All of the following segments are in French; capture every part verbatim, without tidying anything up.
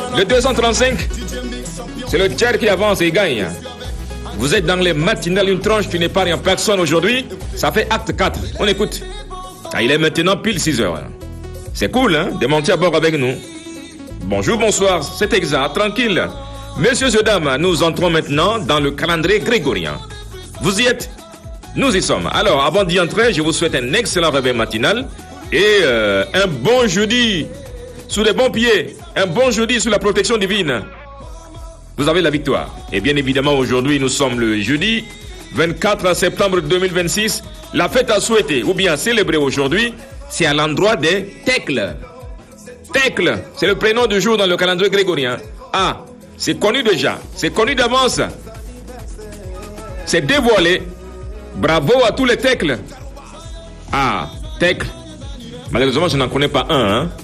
Le deux cent trente-cinq, c'est le Tchad qui avance et il gagne. Vous êtes dans les matinales, une tranche qui n'épargne personne aujourd'hui. Ça fait acte quatre. On écoute. Ah, il est maintenant pile six heures. C'est cool, hein, de monter à bord avec nous. Bonjour, bonsoir, c'est exact, tranquille. Messieurs et dames, nous entrons maintenant dans le calendrier grégorien. Vous y êtes? Nous y sommes. Alors, avant d'y entrer, je vous souhaite un excellent réveil matinal et euh, un bon jeudi sous les bons pieds, un bon jeudi sous la protection divine. Vous avez la victoire. Et bien évidemment, aujourd'hui, nous sommes le jeudi vingt-quatre septembre deux mille vingt-six. La fête à souhaiter ou bien célébrer aujourd'hui, c'est à l'endroit des Thècles. Thècles, c'est le prénom du jour dans le calendrier grégorien. Ah, c'est connu déjà, c'est connu d'avance. C'est dévoilé. Bravo à tous les Thècles. Ah, Thècle. Malheureusement, je n'en connais pas un. Hein?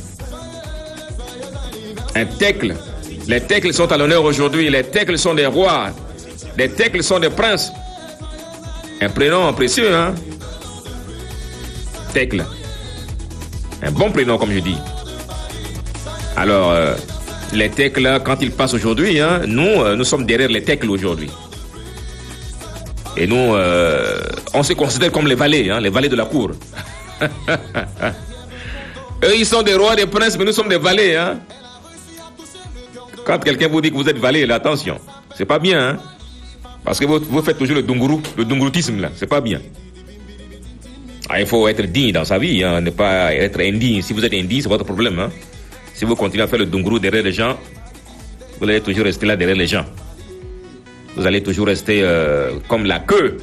Un Thècle. Les Thècles sont à l'honneur aujourd'hui. Les Thècles sont des rois. Les Thècles sont des princes. Un prénom précieux, hein? Thècle. Un bon prénom, comme je dis. Alors, euh, les Thècles, quand ils passent aujourd'hui, hein, nous, euh, nous sommes derrière les Thècles aujourd'hui. Et nous, euh, on se considère comme les valets, hein, les valets de la cour. Eux, ils sont des rois, des princes, mais nous sommes des valets, hein. Quand quelqu'un vous dit que vous êtes valet, là, attention, c'est pas bien, hein. Parce que vous, vous faites toujours le dungourou, le dunguroutisme, là, c'est pas bien. Ah, il faut être digne dans sa vie, hein, ne pas être indigne. Si vous êtes indigne, c'est votre problème, hein. Si vous continuez à faire le dungourou derrière les gens, vous allez toujours rester là derrière les gens. Vous allez toujours rester euh, comme la queue.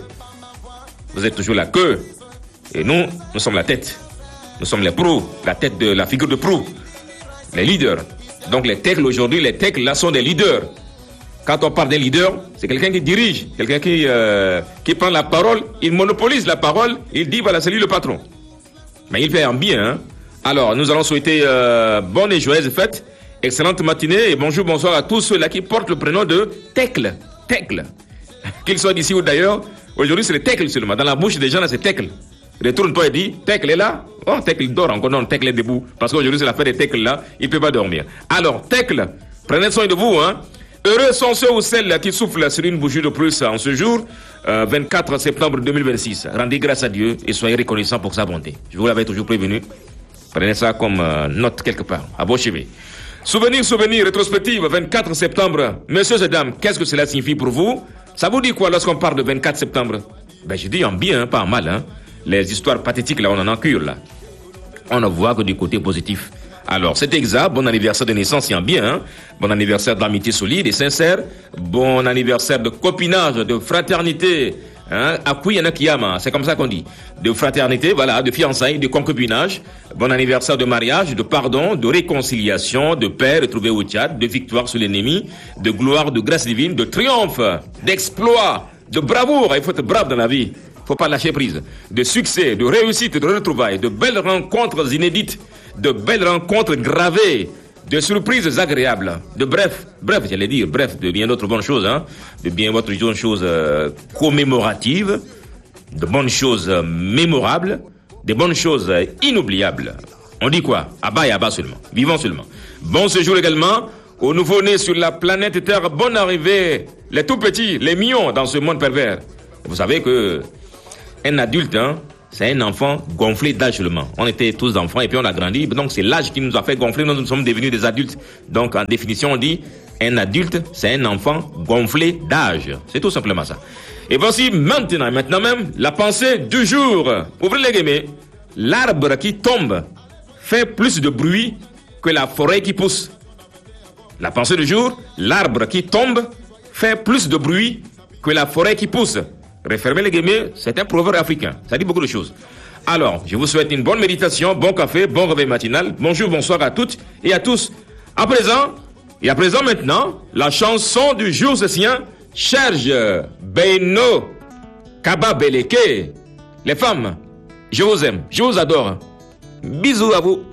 Vous êtes toujours la queue. Et nous, nous sommes la tête. Nous sommes les pros, la tête de la figure de proue. Les leaders. Donc les Thècles aujourd'hui, les Thècles là sont des leaders. Quand on parle d'un leader, c'est quelqu'un qui dirige, quelqu'un qui, euh, qui prend la parole, il monopolise la parole, il dit voilà, c'est lui le patron. Mais il fait en bien, hein. Alors, nous allons souhaiter euh, bonne et joyeuse fête, excellente matinée et bonjour, bonsoir à tous ceux-là qui portent le prénom de Thècle. Thècle. Qu'ils soient d'ici ou d'ailleurs, aujourd'hui c'est le Thècle seulement. Dans la bouche des gens, là, c'est Thècle. Retourne-toi et dis, Thècle est là. Oh, Thècle dort encore. Non, Thècle est debout. Parce qu'aujourd'hui, c'est la fête des Thècles là. Il ne peut pas dormir. Alors, Thècle, prenez soin de vous, hein. Heureux sont ceux ou celles qui soufflent sur une bougie de plus en ce jour, euh, vingt-quatre septembre deux mille vingt-six. Rendez grâce à Dieu et soyez reconnaissants pour sa bonté. Je vous l'avais toujours prévenu. Prenez ça comme euh, note quelque part, à vos cheveux. Souvenir, souvenir, rétrospective, vingt-quatre septembre. Messieurs et dames, qu'est-ce que cela signifie pour vous? Ça vous dit quoi lorsqu'on parle de vingt-quatre septembre? Ben, je dis en bien, pas en mal, hein. Les histoires pathétiques, là, on en encure, là. On ne voit que du côté positif. Alors, c'est exact. Bon anniversaire de naissance, c'est en bien, hein. Bon anniversaire d'amitié solide et sincère. Bon anniversaire de copinage, de fraternité, hein. Akuyana Kiyama, c'est comme ça qu'on dit. De fraternité, voilà, de fiançailles, de concubinage. Bon anniversaire de mariage, de pardon, de réconciliation, de paix retrouvée au Tchad, de victoire sur l'ennemi, de gloire, de grâce divine, de triomphe, d'exploit, de bravoure. Il faut être brave dans la vie. Faut pas lâcher prise. De succès, de réussite, de retrouvailles, de belles rencontres inédites, de belles rencontres gravées, de surprises agréables, de bref, bref, j'allais dire, bref, de bien d'autres bonnes choses, hein, de bien d'autres choses euh, commémoratives, de bonnes choses euh, mémorables, des bonnes choses euh, inoubliables. On dit quoi? À bas et à bas seulement. Vivons seulement. Bon séjour également aux nouveau-nés sur la planète Terre. Bonne arrivée, les tout petits, les mignons dans ce monde pervers. Vous savez que un adulte, hein, c'est un enfant gonflé d'âge seulement. On était tous enfants et puis on a grandi. Donc c'est l'âge qui nous a fait gonfler. Nous, nous sommes devenus des adultes. Donc en définition, on dit un adulte, c'est un enfant gonflé d'âge. C'est tout simplement ça. Et voici maintenant, maintenant même, la pensée du jour. Ouvrez les guillemets. L'arbre qui tombe fait plus de bruit que la forêt qui pousse. La pensée du jour. L'arbre qui tombe fait plus de bruit que la forêt qui pousse. Refermez les guillemets, c'est un proverbe africain. Ça dit beaucoup de choses. Alors, je vous souhaite une bonne méditation, bon café, bon réveil matinal. Bonjour, bonsoir à toutes et à tous. À présent, et à présent maintenant, la chanson du jour, c'est sien. Serge Beino Kababeleke. Les femmes, je vous aime, je vous adore. Bisous à vous.